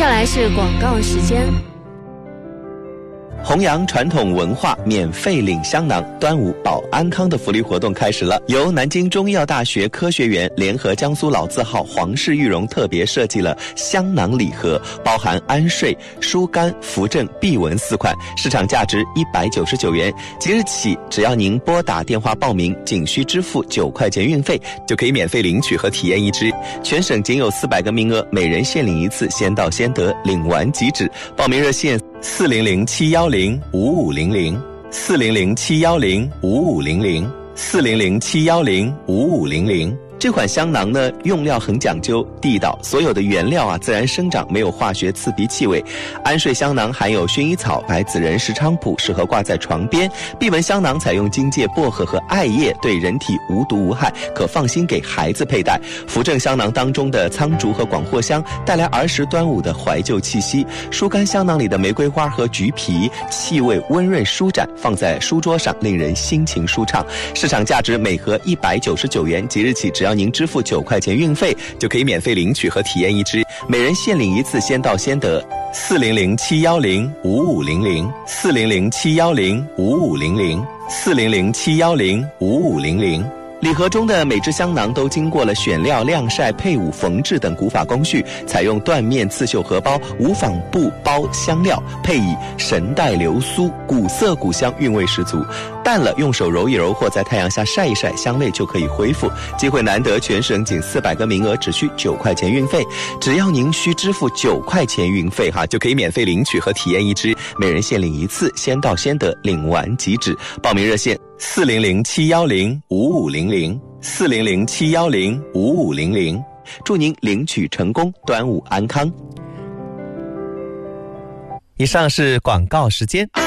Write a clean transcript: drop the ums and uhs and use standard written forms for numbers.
来是广告时间。 弘扬传统文化，免费领香囊，端午保安康的福利活动开始了。由南京中医药大学科学园联合江苏老字号皇氏玉荣特别设计了香囊礼盒，包含安睡、疏肝、扶正、避蚊4款，市场价值199元。即日起，只要您拨打电话报名，仅需支付9块钱运费，就可以免费领取和体验一支。全省仅有400个名额，每人限领1次，先到先得，领完即止。报名热线400-710-5500 400-710-5500 400-710-5500。这款香囊呢，用料很讲究，地道，所有的原料自然生长，没有化学刺鼻气味。安睡香囊含有薰衣草、白子仁、石菖蒲，适合挂在床边。避蚊香囊采用荆芥、薄荷和艾叶，对人体无毒无害，可放心给孩子佩戴。扶正香囊当中的苍竹和广藿香带来儿时端午的怀旧气息。疏肝香囊里的玫瑰花和橘皮，气味温润舒展，放在书桌上令人心情舒畅。市场价值每盒199元，即日起只要您支付9块钱运费，就可以免费领取和体验一支，每人限领1次，先到先得。400-710-5500 400-710-5500 400-710-5500。礼盒中的每只香囊都经过了选料、晾晒、配伍、缝制等古法工序，采用缎面刺绣荷包、无纺布包香料，配以神带流苏，古色古香，韵味十足。淡了用手揉一揉，或在太阳下晒一晒，香味就可以恢复。机会难得，全省仅400个名额，只需9块钱运费。只要您需支付9块钱运费就可以免费领取和体验一支，每人限领1次，先到先得，领完即止。报名热线400-710-5500 400-710-5500。祝您领取成功，端午安康。以上是广告时间。